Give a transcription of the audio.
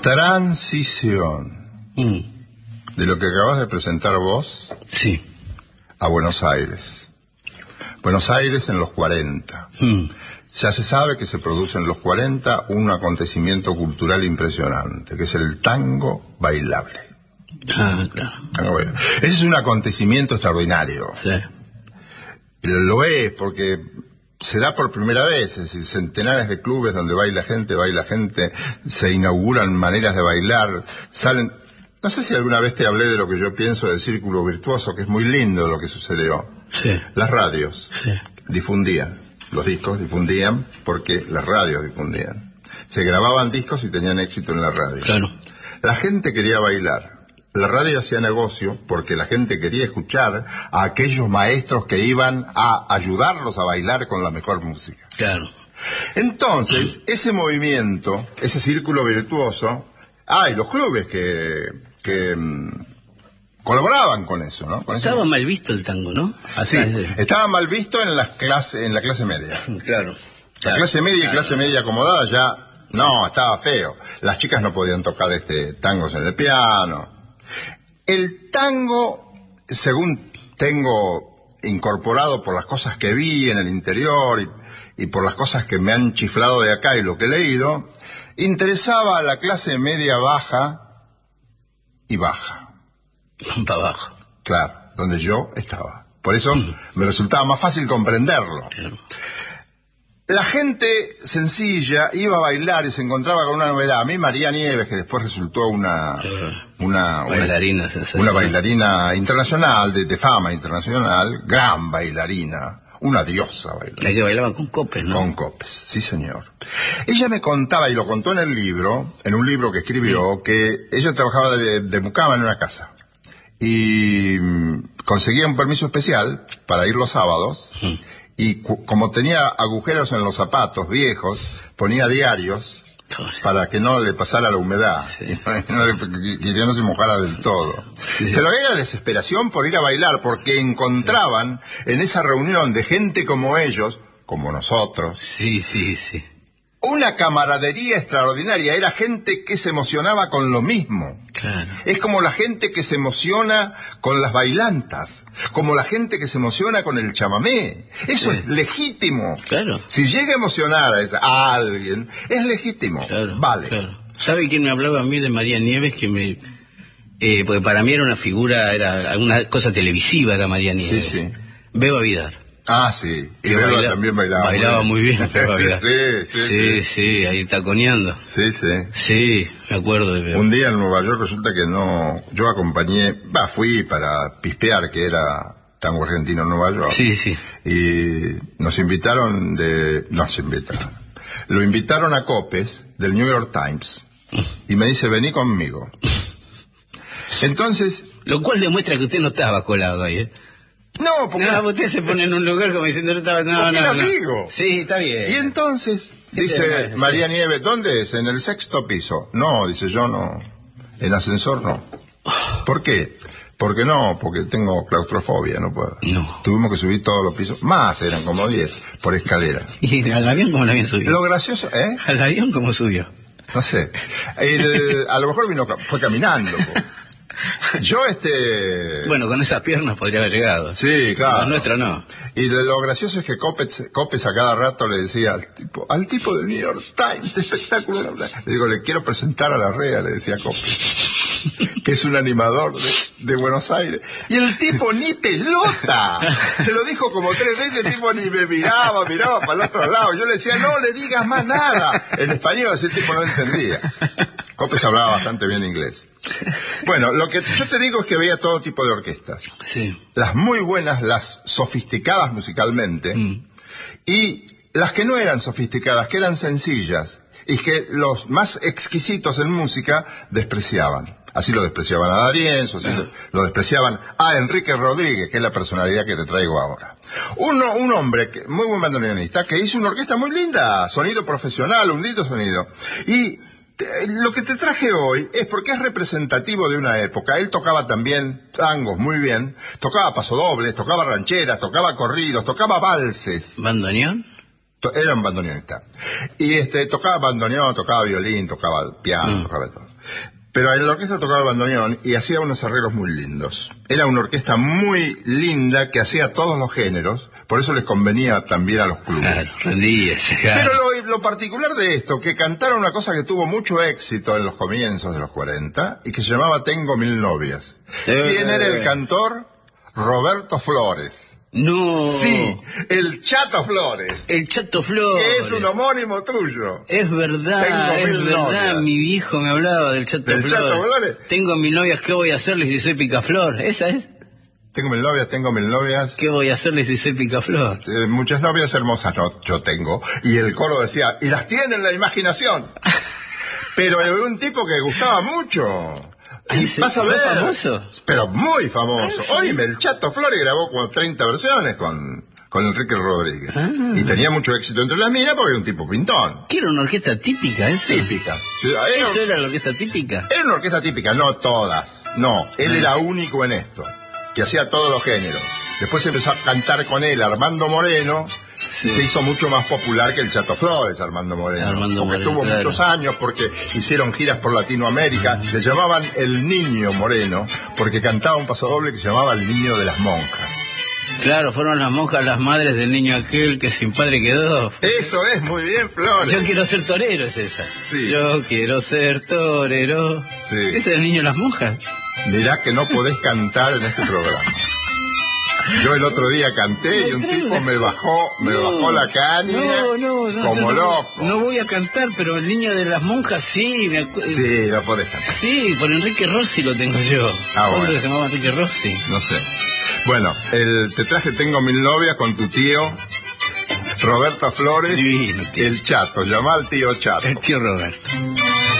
transición de lo que acabas de presentar vos Sí. a Buenos Aires. Buenos Aires en los 40. Ya se sabe que se produce en los 40 un acontecimiento cultural impresionante, que es el tango bailable. Ah, claro. Tango bailable. Ese es un acontecimiento extraordinario. Sí. Lo es porque se da por primera vez, es decir, centenares de clubes donde baila gente, se inauguran maneras de bailar, salen... No sé si alguna vez te hablé de lo que yo pienso del círculo virtuoso, que es muy lindo lo que sucedió. Sí. Las radios Sí. difundían, los discos difundían porque las radios difundían. Se grababan discos y tenían éxito en la radio. Claro. La gente quería bailar. La radio hacía negocio porque la gente quería escuchar a aquellos maestros que iban a ayudarlos a bailar con la mejor música. Claro. Entonces, ese movimiento, ese círculo virtuoso, y los clubes que colaboraban con eso, ¿no? Con Estaba mal visto el tango, ¿no? Sí, estaba mal visto en la clase media. Claro. La clase media y clase media acomodada ya, no, estaba feo. Las chicas no podían tocar tangos en el piano. El tango, según tengo incorporado por las cosas que vi en el interior y por las cosas que me han chiflado de acá y lo que he leído, interesaba a la clase media baja y baja. Para abajo. Claro, donde yo estaba. Por eso me resultaba más fácil comprenderlo. Claro. La gente sencilla iba a bailar y se encontraba con una novedad. A mí María Nieves, que después resultó una Bailarina sensacional. una bailarina internacional, de fama internacional, gran bailarina, una diosa bailarina. La que bailaban con copes, ¿no? Con copes, sí señor. Ella me contaba, y lo contó en el libro, en un libro que escribió, que ella trabajaba de mucama en una casa. Y conseguía un permiso especial para ir los sábados, y como tenía agujeros en los zapatos viejos, ponía diarios para que no le pasara la humedad, y que no se mojara del todo. Sí. Pero era desesperación por ir a bailar, porque encontraban en esa reunión de gente como ellos, como nosotros, Sí. una camaradería extraordinaria. Era gente que se emocionaba con lo mismo. Claro. Es como la gente que se emociona con las bailantas, como la gente que se emociona con el chamamé. Eso Sí. es legítimo. Claro. Si llega a emocionar a alguien, es legítimo. Claro. Vale. Claro. ¿Sabe quién me hablaba a mí de María Nieves? Porque para mí era una figura, era alguna cosa televisiva, era María Nieves. Sí. Beba Vidar. Ah, sí. Y Que Beba también bailaba. Bailaba muy bien, Beba Vidar. Sí. Ahí taconeando. Sí. Sí, me acuerdo de Beba. Un día en Nueva York resulta que yo acompañé, fui para pispear, que era tango argentino en Nueva York. Sí. Y nos invitaron lo invitaron a Copes del New York Times y me dice, vení conmigo. Entonces, Lo cual demuestra que usted no estaba colado ahí, ¿eh? no, porque No, usted se pone en un lugar como diciendo no estaba... No. era amigo. Sí, está bien. Y entonces dice Este, María Nieves, ¿dónde es? En el 6º piso. No, dice, yo no, en ascensor no. ¿Por qué? Porque tengo claustrofobia, no puedo. No. Tuvimos que subir todos los pisos, más eran como 10, por escalera. ¿Y al avión cómo el avión subió? Lo gracioso, ¿Al avión cómo subió? no sé, a lo mejor fue caminando. Yo Bueno, con esas piernas podría haber llegado. Sí, claro. La nuestra no. Y lo gracioso es que Copes a cada rato le decía al tipo del New York Times, de espectáculo, le digo, le quiero presentar a la REA, le decía Copes, que es un animador de Buenos Aires. Y el tipo ni pelota. Se lo dijo como 3 veces, el tipo ni me miraba para el otro lado. Yo le decía, no le digas más nada. En español, ese tipo no entendía. Copes hablaba bastante bien inglés. Bueno, lo que yo te digo es que veía todo tipo de orquestas. Sí. Las muy buenas, las sofisticadas musicalmente, y las que no eran sofisticadas, que eran sencillas, y que los más exquisitos en música despreciaban. Así lo despreciaban a D'Arienzo, así lo despreciaban a Enrique Rodríguez, que es la personalidad que te traigo ahora. Un hombre, muy buen bandoneonista, que hizo una orquesta muy linda, sonido profesional, un lindo sonido. Y lo que te traje hoy es porque es representativo de una época. Él tocaba también tangos muy bien, tocaba pasodobles, tocaba rancheras, tocaba corridos, tocaba valses. ¿Bandoneón? Era un bandoneonista. Y tocaba bandoneón, tocaba violín, tocaba piano, tocaba todo. Pero en la orquesta tocaba el bandoneón y hacía unos arreglos muy lindos. Era una orquesta muy linda que hacía todos los géneros, por eso les convenía también a los clubes. Claro. Pero lo particular de esto, que cantaron una cosa que tuvo mucho éxito en los comienzos de los 40 y que se llamaba Tengo Mil Novias. ¿Quién era el cantor? Roberto Flores. No. Sí, el Chato Flores. El Chato Flores. Que es un homónimo tuyo. Es verdad, Tengo mil novias. Mi viejo me hablaba del Chato ¿Del Flores. Chato Flores? Tengo mil novias, ¿qué voy a hacerles si soy picaflor? ¿Esa es? Tengo mil novias. ¿Qué voy a hacerles si soy picaflor? Muchas novias hermosas, no, yo tengo. Y el coro decía, y las tiene en la imaginación. Pero era un tipo que gustaba mucho. Y vas a ver, ¿fue famoso? Pero muy famoso. ¿Sí? Oíme, el Chato Flores grabó como 30 versiones con Enrique Rodríguez. Y tenía mucho éxito entre las minas porque era un tipo pintón. ¿Qué era una orquesta típica eso? Típica. ¿Eso era la orquesta típica? Era una orquesta típica, no todas. No, él era único en esto, que hacía todos los géneros. Después empezó a cantar con él Armando Moreno. Sí. Y se hizo mucho más popular que el Chato Flores, Armando Moreno. Porque estuvo muchos años, porque hicieron giras por Latinoamérica. Le llamaban el Niño Moreno, porque cantaba un pasodoble que se llamaba El Niño de las Monjas. Claro, fueron las monjas las madres del niño aquel que sin padre quedó. Eso es, muy bien, Flores. Yo quiero ser torero, es esa. Sí. Yo quiero ser torero. Sí. ¿Ese es el niño de las monjas? Mirá que no podés cantar en este programa. Yo el otro día canté y un tipo me bajó la caña como loco. No voy a cantar, pero el niño de las monjas sí. Sí, lo podés cantar. Sí, por Enrique Rossi lo tengo yo. Bueno. Que se llamaba Enrique Rossi. No sé. Bueno, te traje Tengo Mil Novias con tu tío Roberto Flores. Divino, tío. El Chato, llama al tío Chato. El tío Roberto.